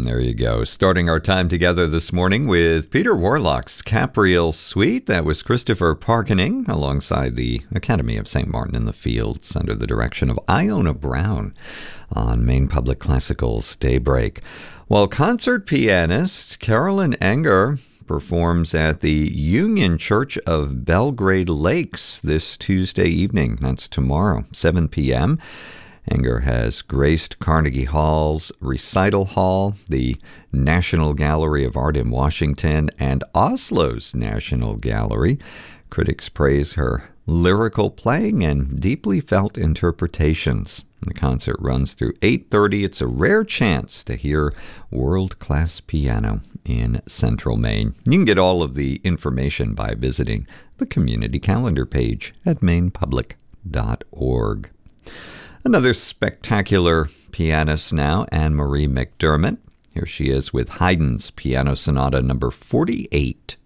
There you go. Starting our time together this morning with Peter Warlock's Capriel Suite. That was Christopher Parkening alongside the Academy of St. Martin in the Fields under the direction of Iona Brown on Maine Public Classical's Daybreak. While concert pianist Carolyn Enger performs at the Union Church of Belgrade Lakes this Tuesday evening. That's tomorrow, 7 p.m. Enger has graced Carnegie Hall's Recital Hall, the National Gallery of Art in Washington, and Oslo's National Gallery. Critics praise her lyrical playing and deeply felt interpretations. The concert runs through 8:30. It's a rare chance to hear world-class piano in Central Maine. You can get all of the information by visiting the community calendar page at mainepublic.org. Another spectacular pianist now, Anne Marie McDermott. Here she is with Haydn's Piano Sonata number 48.